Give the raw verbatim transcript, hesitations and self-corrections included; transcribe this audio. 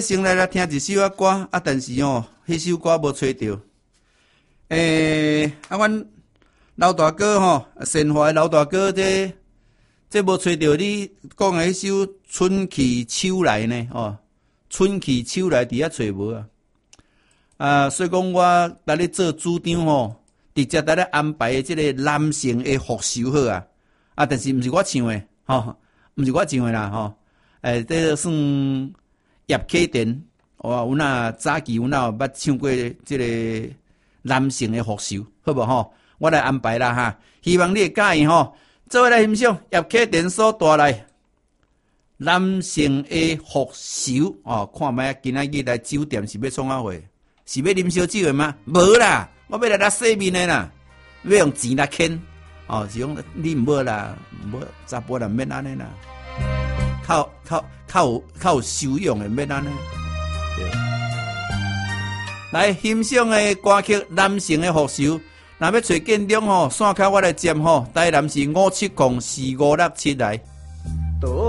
先来来听一首啊歌啊，但是哦，迄首歌无吹到。诶、欸，啊，阮老大哥吼，神华老大哥这这无吹到你讲的迄首《春去秋来》呢？哦，春去秋来伫遐吹无啊？啊，所以讲我来咧做主张吼，直接来咧安排即个男性的复仇好啊。啊，但是毋是我唱的，吼，毋是我唱的啦，吼。诶、欸，这算叶启田，哦，有那早期有那捌唱过即个男性的复仇，好无吼？我来安排啦哈，希望你会介意吼。做伙来欣赏叶启田所带来男性的复仇哦。看卖今仔日来酒店是要创啥货？是要啉烧酒的吗？无啦，我要来来洗面的啦，要用钱来牵哦。是讲你毋好啦，毋好查甫人免安尼啦。靠靠靠靠有修养的免安尼。来欣赏的歌曲《男性的复仇》，若要找建中吼，线卡我来接吼，台南是五七零四五六七来。